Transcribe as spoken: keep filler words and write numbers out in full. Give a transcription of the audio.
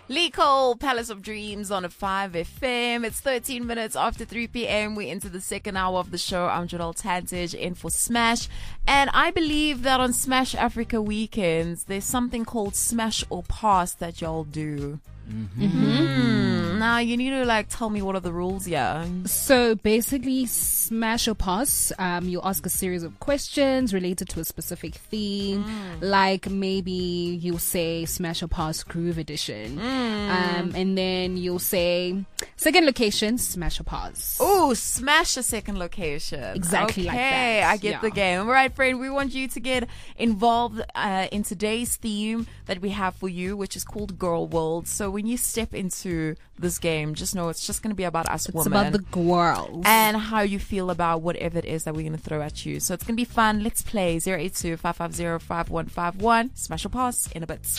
Lee Cole, Palace of Dreams on a five F M. It's thirteen minutes after three p.m. We're into the second hour of the show. I'm Janelle Tantich in for Smash. And I believe that on Smash Africa weekends, there's something called Smash or Pass that y'all do. Mm-hmm. Mm-hmm. Now, you need to like tell me what are the rules here. So basically, Smash or Pass, um, you ask a series of questions related to a specific theme. Mm. Like maybe you'll say Smash or Pass Groove Edition. Mm. Um, and then you'll say second location, Smash or Pass. Oh, smash a second location. Exactly okay, like that. I get yeah. the game. All right, friend, we want you to get involved uh, in today's theme that we have for you, which is called Girl World. So when you step into this game, just know it's just going to be about us it's women. It's about the girls. And how you feel about whatever it is that we're going to throw at you. So it's going to be fun. Let's play zero eight two, five five zero, five one five one. Smash or Pass in a bit.